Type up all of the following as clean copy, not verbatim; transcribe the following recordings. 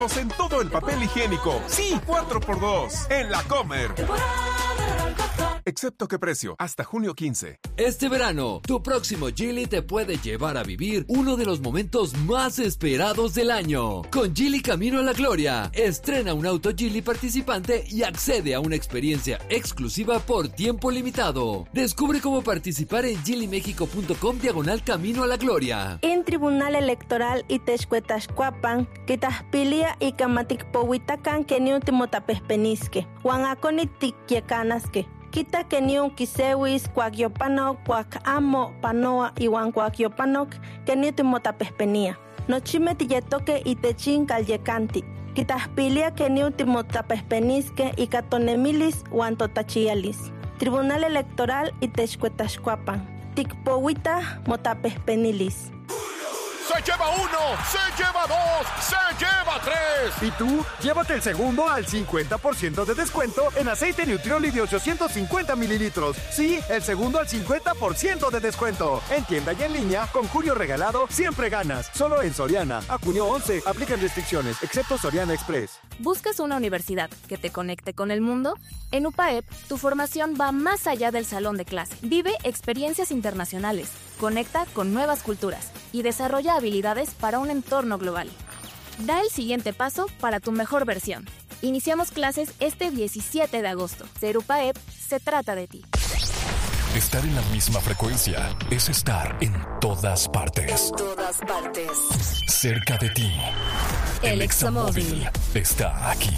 en todo el papel higiénico. Sí, 4x2 en La Comer. Excepto qué precio, hasta junio 15. Este verano, tu próximo Geely te puede llevar a vivir uno de los momentos más esperados del año. Con Geely Camino a la Gloria, estrena un auto Geely participante y accede a una experiencia exclusiva por tiempo limitado. Descubre cómo participar en geelymexico.com/Camino a la Gloria. En Tribunal Electoral Itexcuetachcuapan, Quitahpilia y Camaticpohuitacan Keniun Tapespenisque, Huanaconiticyecanasque. Kita keniun kisewis cuagyopano cuacamo panoa iwan cuagyopanoc keniu timotapespenia. Nochime tiyetoque itechin calyecanti. Kitahpilia keniu timotapespenisque y catonemilis huan totachialis. Tribunal Electoral Itexcuetachcuapan. Tikpowita motapespenilis. ¡Se lleva uno! ¡Se lleva dos! ¡Se lleva tres! ¿Y tú? Llévate el segundo al 50% de descuento en aceite Nutrioli de 850 mililitros. Sí, el segundo al 50% de descuento. En tienda y en línea, con junio regalado, siempre ganas. Solo en Soriana. A junio 11, aplican restricciones, excepto Soriana Express. ¿Buscas una universidad que te conecte con el mundo? En UPAEP, tu formación va más allá del salón de clase. Vive experiencias internacionales, conecta con nuevas culturas y desarrolla habilidades para un entorno global. Da el siguiente paso para tu mejor versión. Iniciamos clases este 17 de agosto. Ser UPAEP se trata de ti. Estar en la misma frecuencia es estar en todas partes. En todas partes. Cerca de ti. El Examóvil está aquí.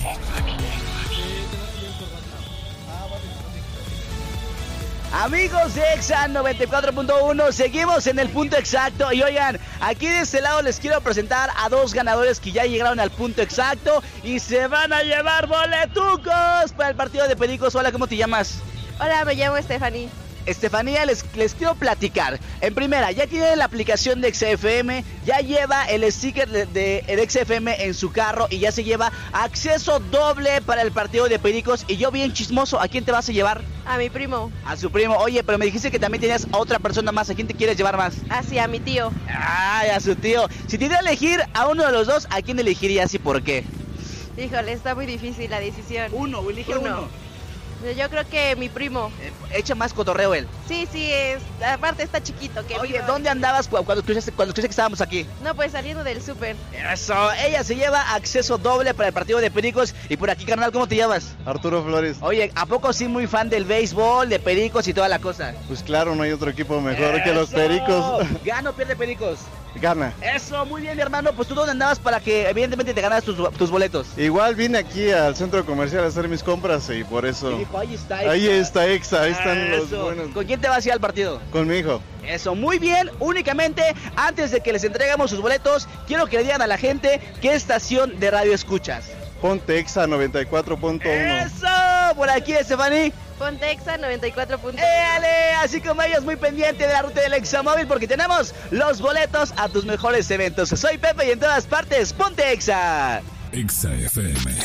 Amigos de Exa 94.1, seguimos en el punto exacto. Y oigan, aquí de este lado les quiero presentar a dos ganadores que ya llegaron al punto exacto y se van a llevar boletucos para el partido de Pericos. Hola, ¿cómo te llamas? Hola, me llamo Stephanie. Estefanía, les quiero platicar. En primera, ya tiene la aplicación de XFM, ya lleva el sticker de XFM en su carro y ya se lleva acceso doble para el partido de Pericos. Y yo bien chismoso, ¿a quién te vas a llevar? A mi primo. A su primo. Oye, pero me dijiste que también tenías a otra persona más. ¿A quién te quieres llevar más? Sí, a mi tío. Ay, a su tío. Si te diera a elegir a uno de los dos, ¿a quién elegirías y por qué? Híjole, está muy difícil la decisión. Elige uno. Yo creo que mi primo. Echa más cotorreo él. Sí, aparte está chiquito. Oye, ¿dónde andabas cuando escuchaste que estábamos aquí? No, pues saliendo del súper. Eso, ella se lleva acceso doble para el partido de Pericos. Y por aquí, carnal, ¿cómo te llamas? Arturo Flores. Oye, ¿a poco sí muy fan del béisbol, de Pericos y toda la cosa? Pues claro, no hay otro equipo mejor que los Pericos. ¿Gana o pierde Pericos? Gana. Eso, muy bien, mi hermano. Pues tú, ¿dónde andabas para que evidentemente te ganas tus boletos? Igual vine aquí al centro comercial a hacer mis compras y por eso. Y dijo, ahí está Exa, ahí están los buenos. ¿Con quién te vas a ir al partido? Con mi hijo. Eso, muy bien. Únicamente, antes de que les entregamos sus boletos, quiero que le digan a la gente qué estación de radio escuchas. Ponte Exa 94.1. Eso, por aquí, Stephanie. Ponte Exa 94.1. ¡Éale! Así como ellos, muy pendiente de la ruta del Examóvil porque tenemos los boletos a tus mejores eventos. Soy Pepe y en todas partes, ponte Exa. Exa FM.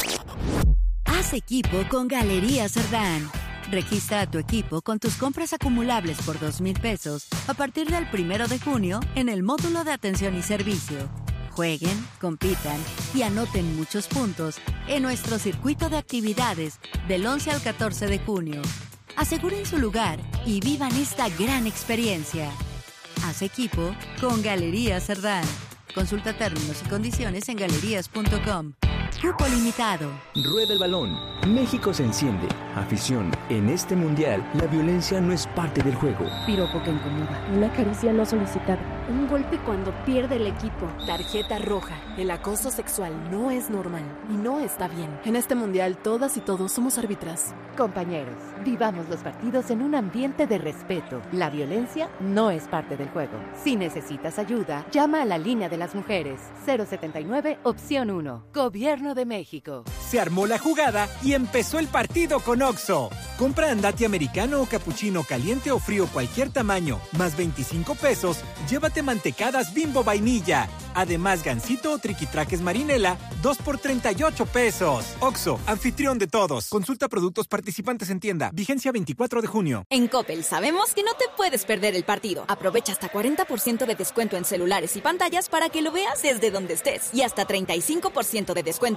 Haz equipo con Galerías Cerdán. Registra a tu equipo con tus compras acumulables por 2,000 pesos a partir del 1 de junio en el módulo de atención y servicio. Jueguen, compitan y anoten muchos puntos en nuestro circuito de actividades del 11 al 14 de junio. Aseguren su lugar y vivan esta gran experiencia. Haz equipo con Galerías Cerdán. Consulta términos y condiciones en galerías.com. Cupo limitado. Rueda el balón. México se enciende. Afición. En este mundial, la violencia no es parte del juego. Piropo que incomoda. Una caricia no solicitada. Un golpe cuando pierde el equipo. Tarjeta roja. El acoso sexual no es normal y no está bien. En este mundial, todas y todos somos árbitras. Compañeros, vivamos los partidos en un ambiente de respeto. La violencia no es parte del juego. Si necesitas ayuda, llama a la línea de las mujeres. 079, opción 1. Gobierno de México. Se armó la jugada y empezó el partido con Oxxo. Compra andati americano o capuchino caliente o frío cualquier tamaño, más 25 pesos, llévate mantecadas Bimbo vainilla. Además, gansito o triquitraques marinela, 2 por 38 pesos. Oxxo, anfitrión de todos. Consulta productos participantes en tienda. Vigencia 24 de junio. En Coppel sabemos que no te puedes perder el partido. Aprovecha hasta 40% de descuento en celulares y pantallas para que lo veas desde donde estés. Y hasta 35% de descuento